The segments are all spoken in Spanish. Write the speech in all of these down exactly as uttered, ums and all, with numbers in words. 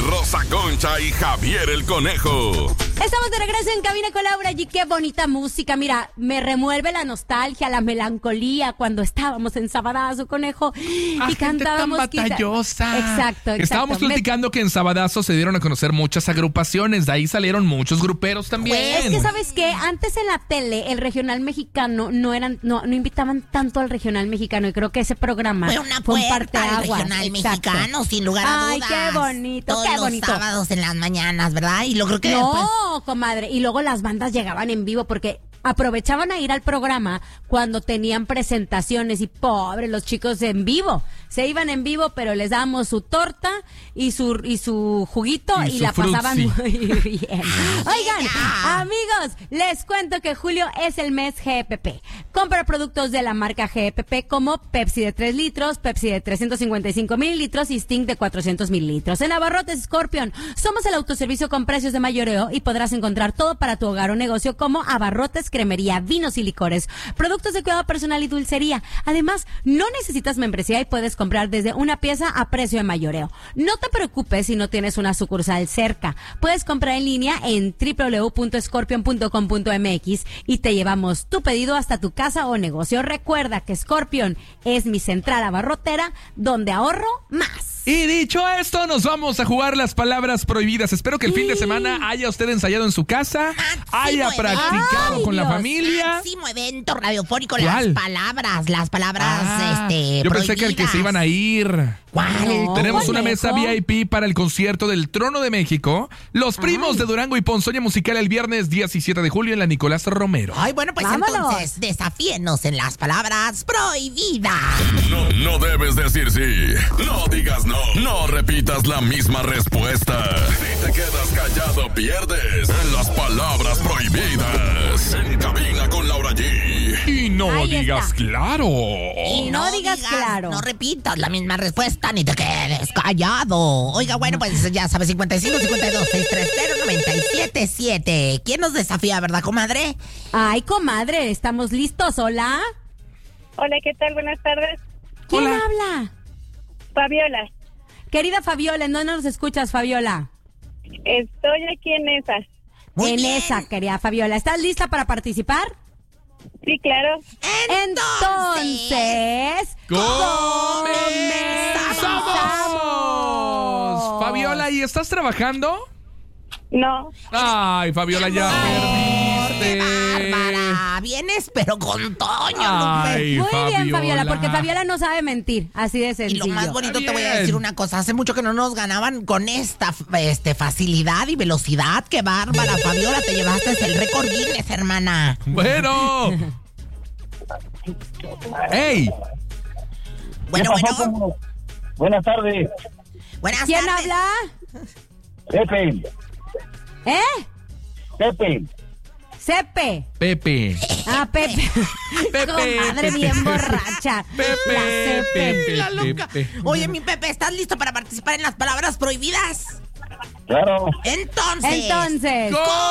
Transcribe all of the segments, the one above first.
Rosa Concha y Javier el Conejo. Estamos de regreso en Cabina con Laura G. Qué bonita música. Mira, me remueve la nostalgia, la melancolía cuando estábamos en Sabadazo, Conejo, y ah, cantábamos. Gente tan batallosa. Exacto, exacto. Estábamos platicando me... que en Sabadazo se dieron a conocer muchas agrupaciones. De ahí salieron muchos gruperos también. Pues, es que, ¿sabes qué? Antes en la tele, el regional mexicano no eran, no, no invitaban tanto al regional mexicano. Y creo que ese programa fue una fue un puerta al parteaguas. regional Exacto. mexicano, sin lugar a Ay, dudas. Ay, qué bonito, Todos qué los bonito. sábados en las mañanas, ¿verdad? Y lo creo que No, después... comadre. Y luego las bandas llegaban en vivo porque aprovechaban a ir al programa cuando tenían presentaciones y pobre los chicos en vivo. Se iban en vivo, pero les dábamos su torta y su y su juguito y, y su la frutzi. Pasaban muy bien. Oigan, amigos, les cuento que julio es el mes G P P. Compra productos de la marca G P P como Pepsi de tres litros, Pepsi de trescientos cincuenta y cinco mililitros y Sting de cuatrocientos mililitros. En Abarrotes Scorpion somos el autoservicio con precios de mayoreo y podrás encontrar todo para tu hogar o negocio como Abarrotes, cremería, vinos y licores, productos de cuidado personal y dulcería. Además, no necesitas membresía y puedes comprar desde una pieza a precio de mayoreo. No te preocupes si no tienes una sucursal cerca. Puedes comprar en línea en doble u doble u doble u punto scorpion punto com punto m x y te llevamos tu pedido hasta tu casa o negocio. Recuerda que Scorpion es mi central abarrotera donde ahorro más. Y dicho esto, nos vamos a jugar las palabras prohibidas. Espero que el sí. fin de semana haya usted ensayado en su casa, máximo haya practicado Ay, con Dios. la familia. Máximo evento radiofónico, ¿Cuál? las palabras, las palabras ah, este, Yo prohibidas. pensé que el que se iban a ir. ¿Cuál? No, Tenemos una mesa V I P para el concierto del Trono de México. Los primos Ay. de Durango y Ponzoña Musical el viernes diecisiete de julio en la Nicolás Romero. Ay, bueno, pues Vámonos. entonces desafíenos en las palabras prohibidas. No, no debes decir sí. No digas no. No repitas la misma respuesta. Si te quedas callado, pierdes en las palabras prohibidas. En Cabina con Laura G. Y no Ahí digas está. claro. Y no, no digas, digas claro. No repitas la misma respuesta ni te quedes callado. Oiga, bueno, pues ya sabes, cincuenta y cinco, cincuenta y dos, seiscientos treinta, noventa y siete siete. ¿Quién nos desafía, verdad, comadre? Ay, comadre, ¿estamos listos? ¿Hola? Hola, ¿qué tal? Buenas tardes. ¿Quién Hola. habla? Fabiola. Querida Fabiola, ¿en dónde nos escuchas, Fabiola? Estoy aquí en esa. Muy en bien. esa, querida Fabiola. ¿Estás lista para participar? Sí, claro. Entonces, ¡comenzamos! Fabiola, ¿y estás trabajando? No. Ay, Fabiola, ya ¡Qué perdiste. bárbara! Vienes, pero con Toño. Ay, muy Fabiola. bien, Fabiola, porque Fabiola no sabe mentir. Así de Y sencillo. lo más bonito, Está te voy a bien. decir una cosa. Hace mucho que no nos ganaban con esta este, facilidad y velocidad. ¡Qué bárbara, Fabiola! Te llevaste el récord Guinness, hermana. Bueno. ¡Ey! Bueno, bueno. Buenas tardes, Buenas ¿Quién tardes. habla? Pepe, ¿Eh? Pepe. Cepe. Pepe. Ah, Pepe. Pepe. Comadre bien borracha. Pepe, La Cepe. Pepe, La loca. Pepe. Oye, mi Pepe, ¿estás listo para participar en las palabras prohibidas? Claro. Entonces. Entonces,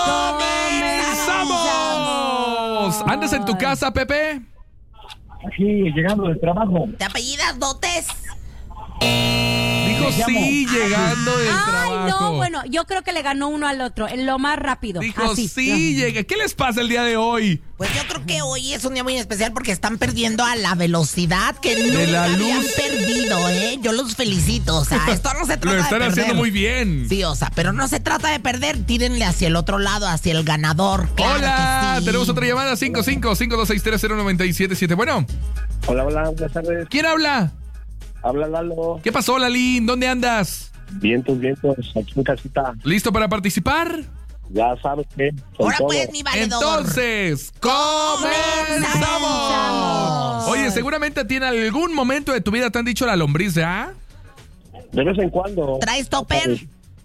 ¡Comenzamos! ¿Andas en tu casa, Pepe? Aquí llegando del trabajo. ¿Te apellidas Dotes? Dijo sí, llegando del Ay, trabajo. no, bueno, yo creo que le ganó uno al otro, en lo más rápido. Dijo Así. sí, llega. ¿Qué les pasa el día de hoy? Pues yo creo que hoy es un día muy especial porque están perdiendo a la velocidad que nunca la habían luz. perdido, ¿eh? Yo los felicito, o sea, esto no se trata Lo de están perder. haciendo muy bien. Sí, o sea, pero no se trata de perder, tírenle hacia el otro lado, hacia el ganador. Claro Hola, que sí. tenemos otra llamada, cinco cinco, cinco dos seis tres, cero nueve siete siete. Bueno, Hola, hola, buenas tardes. ¿quién habla? Habla Lalo. ¿Qué pasó, Lalín? ¿Dónde andas? Vientos, vientos, aquí en casita. ¿Listo para participar? Ya sabes que. con Ahora todo. pues, mi valedor. Entonces, comenzamos. Oye, seguramente a ti en algún momento de tu vida te han dicho la lombriz, ¿ya? De vez en cuando. ¿Traes topper?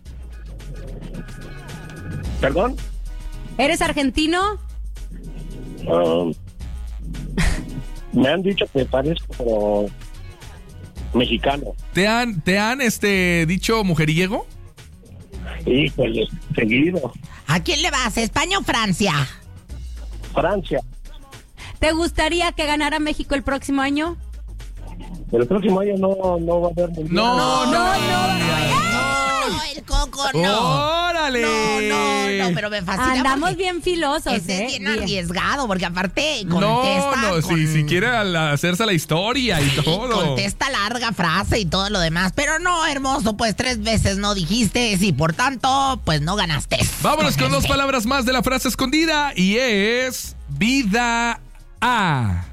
¿Perdón? ¿Eres argentino? Um, me han dicho que parezco, pero mexicano. ¿Te han, te han este, dicho mujeriego? Híjole, seguido. ¿A quién le vas? ¿España o Francia? Francia. ¿Te gustaría que ganara México el próximo año? El próximo año no, no va a haber mundial. No, no, No, no, No, el Ay, Coco, no. ¡Órale! No, no, no, pero me fascina. Andamos porque bien filosos, ese ¿eh? es bien Bien. arriesgado, porque aparte No, contesta no, con- si, si quiere al- hacerse la historia y todo. Contesta larga frase y todo lo demás. Pero no, hermoso, pues tres veces no dijiste y por tanto, pues no ganaste. Vámonos con dos Este. palabras más de la frase escondida y es vida a.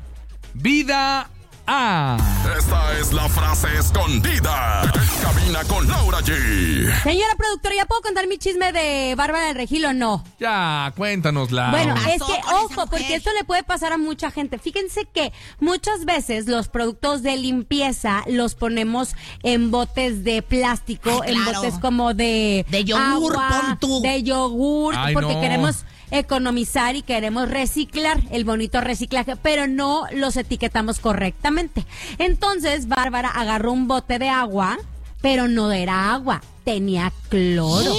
Vida a. Esta es la frase escondida. En cabina con Laura G. Señora productora, ¿ya puedo contar mi chisme de Bárbara del Regil o no? Ya, cuéntanosla. Bueno, pasó es que, con esa ojo, mujer? porque esto le puede pasar a mucha gente. Fíjense que muchas veces los productos de limpieza los ponemos en botes de plástico, Ay, en claro. botes como de De yogur, agua, pon tú. de yogur, Ay, porque no. queremos economizar y queremos reciclar, el bonito reciclaje, pero no los etiquetamos correctamente. Entonces, Bárbara agarró un bote de agua, pero no era agua, tenía cloro.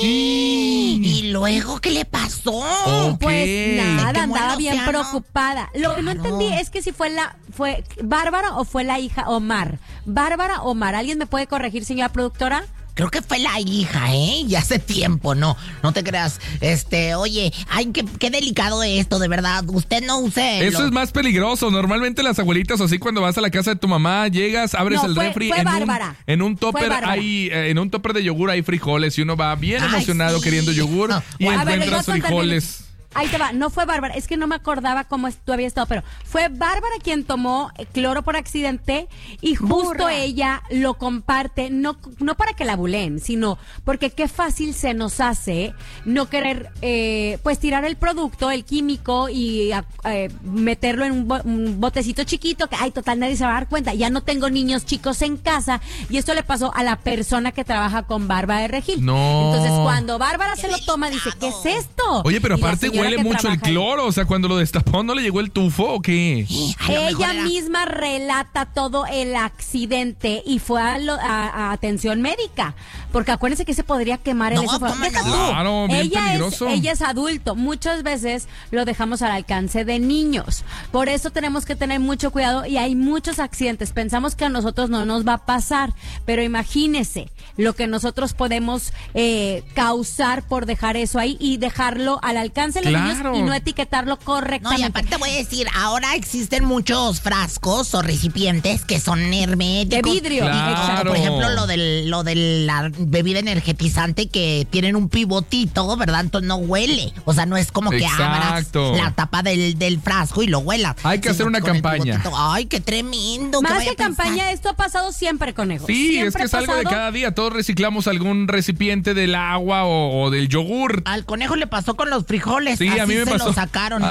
¿Y luego qué le pasó? Ok. Pues Se nada, quemó andaba el bien océano. preocupada. Lo que no Claro. entendí es que si fue la fue Bárbara o fue la hija Omar. Bárbara Omar, ¿alguien me puede corregir, señora productora? Creo que fue la hija, ¿eh? Y hace tiempo, no, no te creas. Este, oye, ay, qué, qué delicado esto, de verdad. Usted no use. Eso lo- es más peligroso. Normalmente las abuelitas, así cuando vas a la casa de tu mamá, llegas, abres No, el fue- refri, fue en, un, Bárbara. en un Fue topper Bárbara. hay, eh, en un topper de yogur hay frijoles y uno va bien Ay, emocionado sí. queriendo yogur No. y A ver, les voy a encuentras contar bien. frijoles. Ahí te va, no fue Bárbara, es que no me acordaba cómo es- tú habías estado, pero fue Bárbara quien tomó eh, cloro por accidente y justo Burra. ella lo comparte, no, no para que la buleen, sino porque qué fácil se nos hace no querer eh, pues tirar el producto, el químico y a- eh, meterlo en un, bo- un botecito chiquito que, ay, total, nadie se va a dar cuenta, ya no tengo niños chicos en casa y esto le pasó a la persona que trabaja con Bárbara de Regil. No. Entonces cuando Bárbara Qué se lo toma, dice, ¿qué delicado. es esto? Oye, pero Y la aparte señora huele que mucho el trabaja ahí- cloro. O sea, cuando lo destapó, ¿no le llegó el tufo o qué? A lo mejor Ella era- misma relata todo el accidente y fue a, lo- a- a atención médica. Porque acuérdense que se podría quemar el No, esófago. ¿cómo Deja no? tú. Claro, bien ella peligroso. Es, ella es adulto. Muchas veces lo dejamos al alcance de niños. Por eso tenemos que tener mucho cuidado y hay muchos accidentes. Pensamos que a nosotros no nos va a pasar, pero imagínese lo que nosotros podemos eh, causar por dejar eso ahí y dejarlo al alcance de los Claro. niños y no etiquetarlo No, correctamente. y aparte voy a decir, ahora existen muchos frascos o recipientes que son herméticos. De vidrio. Claro. Exacto. Por ejemplo, lo del, lo de la bebida energetizante que tienen un pivotito, ¿verdad? Entonces no huele. O sea, no es como que abras Exacto. la tapa del, del frasco y lo huelas. Hay que hacer Sino una con el campaña. pivotito. Ay, qué tremendo. ¿qué Más vaya que a pensar? campaña, esto ha pasado siempre, conejos. Sí, Siempre es que ha es algo de pasado. cada día. Todos reciclamos algún recipiente del agua o, o del yogur. Al conejo le pasó con los frijoles. Sí, Así a mí me se pasó. lo sacaron.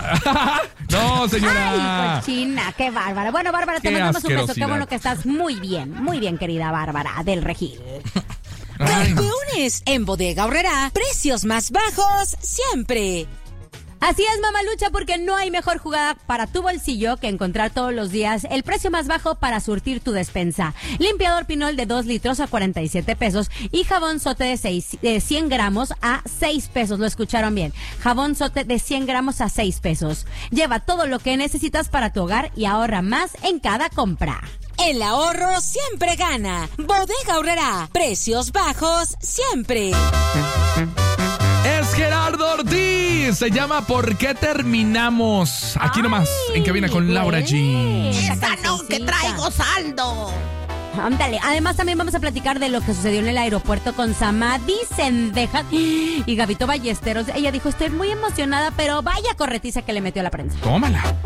No, señora. Ay, cochina, qué bárbara. Bueno, Bárbara, te Qué mandamos un beso. Qué asquerosidad. bueno que estás muy bien, muy bien, querida Bárbara del Regil. Ay. Campeones, en Bodega Aurrerá, precios más bajos siempre. Así es, mamalucha, porque no hay mejor jugada para tu bolsillo que encontrar todos los días el precio más bajo para surtir tu despensa. Limpiador Pinol de dos litros a cuarenta y siete pesos y jabón Sote de, seis, de cien gramos a seis pesos. Lo escucharon bien. Jabón Sote de cien gramos a seis pesos. Lleva todo lo que necesitas para tu hogar y ahorra más en cada compra. El ahorro siempre gana. Bodega Aurrerá, precios bajos siempre. Es Gerardo Ortiz. Se llama ¿Por qué terminamos? Aquí nomás, en cabina con Laura G. Esa no, que traigo saldo. Ándale. Además, también vamos a platicar de lo que sucedió en el aeropuerto con Samadhi Sendeja y Gabito Ballesteros. Ella dijo, estoy muy emocionada, pero vaya corretiza que le metió a la prensa. Tómala.